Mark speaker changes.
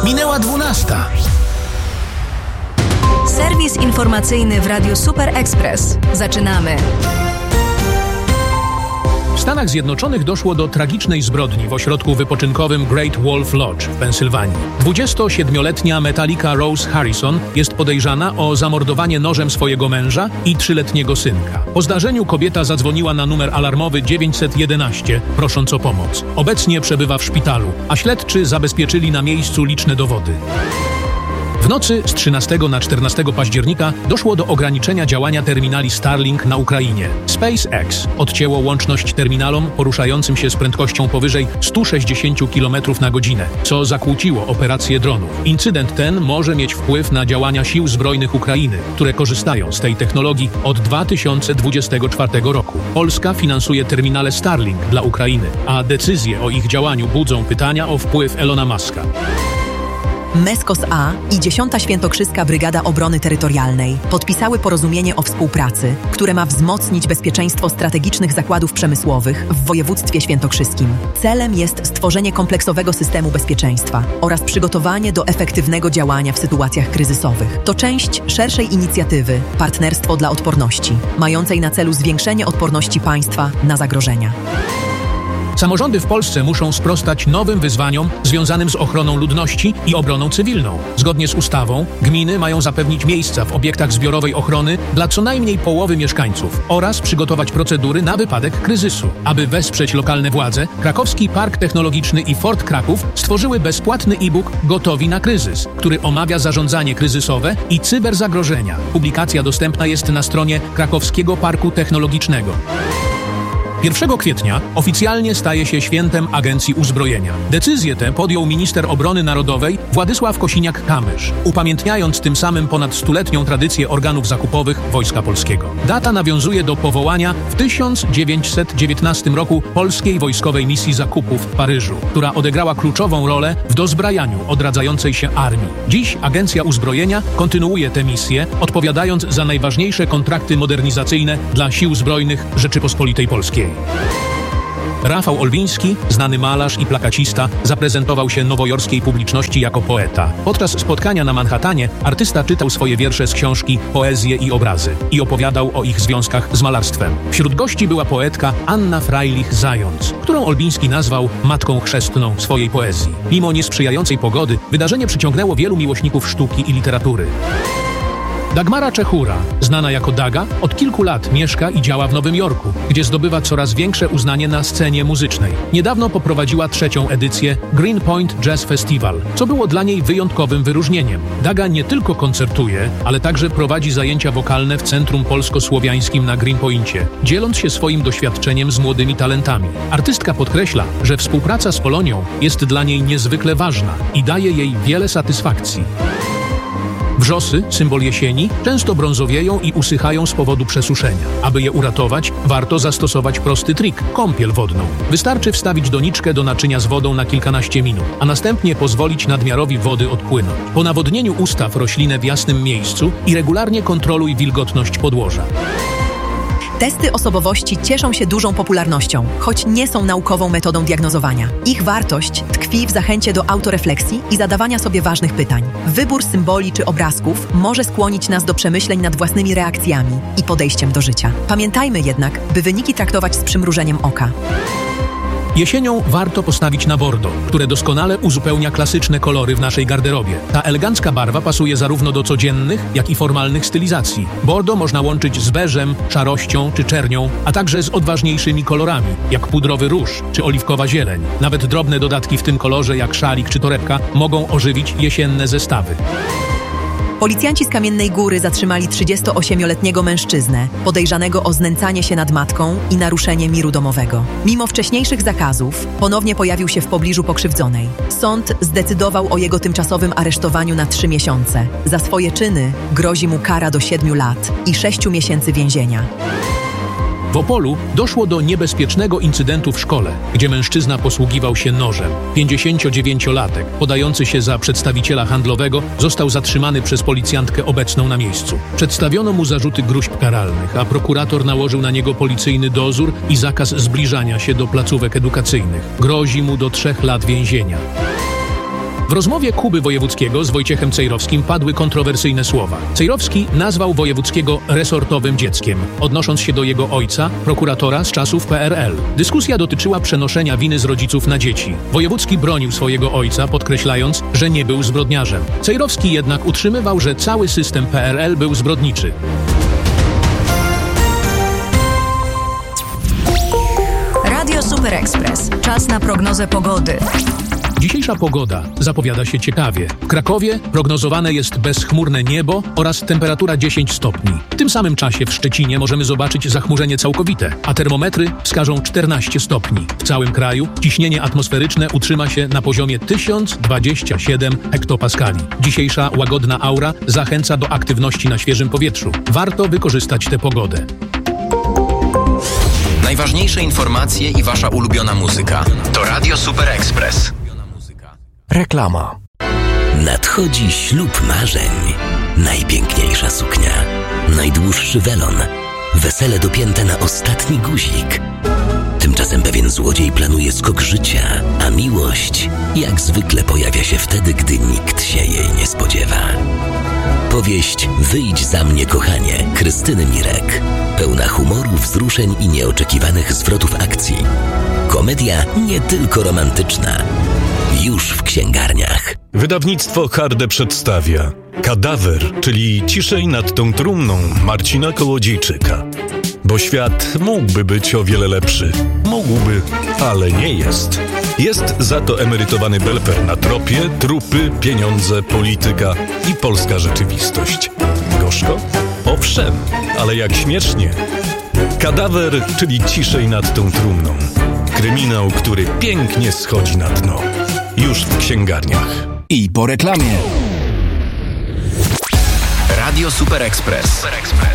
Speaker 1: Minęła 12.
Speaker 2: Serwis informacyjny w Radiu Super Express. Zaczynamy.
Speaker 1: W Stanach Zjednoczonych doszło do tragicznej zbrodni w ośrodku wypoczynkowym Great Wolf Lodge w Pensylwanii. 27-letnia Metallica Rose Harrison jest podejrzana o zamordowanie nożem swojego męża i 3-letniego synka. Po zdarzeniu kobieta zadzwoniła na numer alarmowy 911, prosząc o pomoc. Obecnie przebywa w szpitalu, a śledczy zabezpieczyli na miejscu liczne dowody. W nocy z 13 na 14 października doszło do ograniczenia działania terminali Starlink na Ukrainie. SpaceX odcięło łączność terminalom poruszającym się z prędkością powyżej 160 km na godzinę, co zakłóciło operację dronów. Incydent ten może mieć wpływ na działania sił zbrojnych Ukrainy, które korzystają z tej technologii od 2024 roku. Polska finansuje terminale Starlink dla Ukrainy, a decyzje o ich działaniu budzą pytania o wpływ Elona Muska.
Speaker 3: MESKOS A i 10. Świętokrzyska Brygada Obrony Terytorialnej podpisały porozumienie o współpracy, które ma wzmocnić bezpieczeństwo strategicznych zakładów przemysłowych w województwie świętokrzyskim. Celem jest stworzenie kompleksowego systemu bezpieczeństwa oraz przygotowanie do efektywnego działania w sytuacjach kryzysowych. To część szerszej inicjatywy Partnerstwo dla Odporności, mającej na celu zwiększenie odporności państwa na zagrożenia.
Speaker 1: Samorządy w Polsce muszą sprostać nowym wyzwaniom związanym z ochroną ludności i obroną cywilną. Zgodnie z ustawą gminy mają zapewnić miejsca w obiektach zbiorowej ochrony dla co najmniej połowy mieszkańców oraz przygotować procedury na wypadek kryzysu. Aby wesprzeć lokalne władze, Krakowski Park Technologiczny i Fort Kraków stworzyły bezpłatny e-book Gotowi na kryzys, który omawia zarządzanie kryzysowe i cyberzagrożenia. Publikacja dostępna jest na stronie Krakowskiego Parku Technologicznego. 1 kwietnia oficjalnie staje się świętem Agencji Uzbrojenia. Decyzję tę podjął minister obrony narodowej Władysław Kosiniak-Kamysz, upamiętniając tym samym ponad 100-letnią tradycję organów zakupowych Wojska Polskiego. Data nawiązuje do powołania w 1919 roku Polskiej Wojskowej Misji Zakupów w Paryżu, która odegrała kluczową rolę w dozbrajaniu odradzającej się armii. Dziś Agencja Uzbrojenia kontynuuje tę misję, odpowiadając za najważniejsze kontrakty modernizacyjne dla Sił Zbrojnych Rzeczypospolitej Polskiej. Rafał Olbiński, znany malarz i plakacista, zaprezentował się nowojorskiej publiczności jako poeta. Podczas spotkania na Manhattanie artysta czytał swoje wiersze z książki Poezje i obrazy i opowiadał o ich związkach z malarstwem. Wśród gości była poetka Anna Freilich-Zając, którą Olbiński nazwał matką chrzestną swojej poezji. Mimo niesprzyjającej pogody, wydarzenie przyciągnęło wielu miłośników sztuki i literatury. Dagmara Czechura, znana jako Daga, od kilku lat mieszka i działa w Nowym Jorku, gdzie zdobywa coraz większe uznanie na scenie muzycznej. Niedawno poprowadziła 3. edycję Greenpoint Jazz Festival, co było dla niej wyjątkowym wyróżnieniem. Daga nie tylko koncertuje, ale także prowadzi zajęcia wokalne w Centrum Polsko-Słowiańskim na Greenpoincie, dzieląc się swoim doświadczeniem z młodymi talentami. Artystka podkreśla, że współpraca z Polonią jest dla niej niezwykle ważna i daje jej wiele satysfakcji. Wrzosy, symbol jesieni, często brązowieją i usychają z powodu przesuszenia. Aby je uratować, warto zastosować prosty trik – kąpiel wodną. Wystarczy wstawić doniczkę do naczynia z wodą na kilkanaście minut, a następnie pozwolić nadmiarowi wody odpłynąć. Po nawodnieniu ustaw roślinę w jasnym miejscu i regularnie kontroluj wilgotność podłoża.
Speaker 3: Testy osobowości cieszą się dużą popularnością, choć nie są naukową metodą diagnozowania. Ich wartość tkwi w zachęcie do autorefleksji i zadawania sobie ważnych pytań. Wybór symboli czy obrazków może skłonić nas do przemyśleń nad własnymi reakcjami i podejściem do życia. Pamiętajmy jednak, by wyniki traktować z przymrużeniem oka.
Speaker 1: Jesienią warto postawić na bordo, które doskonale uzupełnia klasyczne kolory w naszej garderobie. Ta elegancka barwa pasuje zarówno do codziennych, jak i formalnych stylizacji. Bordo można łączyć z beżem, szarością czy czernią, a także z odważniejszymi kolorami, jak pudrowy róż czy oliwkowa zieleń. Nawet drobne dodatki w tym kolorze, jak szalik czy torebka, mogą ożywić jesienne zestawy.
Speaker 3: Policjanci z Kamiennej Góry zatrzymali 38-letniego mężczyznę, podejrzanego o znęcanie się nad matką i naruszenie miru domowego. Mimo wcześniejszych zakazów, ponownie pojawił się w pobliżu pokrzywdzonej. Sąd zdecydował o jego tymczasowym aresztowaniu na 3 miesiące. Za swoje czyny grozi mu kara do 7 lat i 6 miesięcy więzienia.
Speaker 1: W Opolu doszło do niebezpiecznego incydentu w szkole, gdzie mężczyzna posługiwał się nożem. 59-latek, podający się za przedstawiciela handlowego, został zatrzymany przez policjantkę obecną na miejscu. Przedstawiono mu zarzuty gróźb karalnych, a prokurator nałożył na niego policyjny dozór i zakaz zbliżania się do placówek edukacyjnych. Grozi mu do 3 lat więzienia. W rozmowie Kuby Wojewódzkiego z Wojciechem Cejrowskim padły kontrowersyjne słowa. Cejrowski nazwał Wojewódzkiego resortowym dzieckiem, odnosząc się do jego ojca, prokuratora z czasów PRL. Dyskusja dotyczyła przenoszenia winy z rodziców na dzieci. Wojewódzki bronił swojego ojca, podkreślając, że nie był zbrodniarzem. Cejrowski jednak utrzymywał, że cały system PRL był zbrodniczy.
Speaker 2: Radio Super Express. Czas na prognozę pogody.
Speaker 1: Dzisiejsza pogoda zapowiada się ciekawie. W Krakowie prognozowane jest bezchmurne niebo oraz temperatura 10 stopni. W tym samym czasie w Szczecinie możemy zobaczyć zachmurzenie całkowite, a termometry wskażą 14 stopni. W całym kraju ciśnienie atmosferyczne utrzyma się na poziomie 1027 hektopaskali. Dzisiejsza łagodna aura zachęca do aktywności na świeżym powietrzu. Warto wykorzystać tę pogodę.
Speaker 4: Najważniejsze informacje i wasza ulubiona muzyka to Radio Super Express.
Speaker 5: Reklama.
Speaker 6: Nadchodzi ślub marzeń. Najpiękniejsza suknia, najdłuższy welon, wesele dopięte na ostatni guzik. Tymczasem pewien złodziej planuje skok życia, a miłość jak zwykle pojawia się wtedy, gdy nikt się jej nie spodziewa. Powieść Wyjdź za mnie, kochanie, Krystyny Mirek. Pełna humoru, wzruszeń i nieoczekiwanych zwrotów akcji. Komedia nie tylko romantyczna. Już w księgarniach.
Speaker 7: Wydawnictwo Harde przedstawia Kadawer, czyli Ciszej nad tą trumną Marcina Kołodziejczyka. Bo świat mógłby być o wiele lepszy. Mógłby, ale nie jest. Jest za to emerytowany belper na tropie, trupy, pieniądze, polityka i polska rzeczywistość. Gorzko? Owszem, ale jak śmiesznie. Kadawer, czyli Ciszej nad tą trumną. Kryminał, który pięknie schodzi na dno. Już w księgarniach.
Speaker 5: I po reklamie.
Speaker 4: Radio Super Express.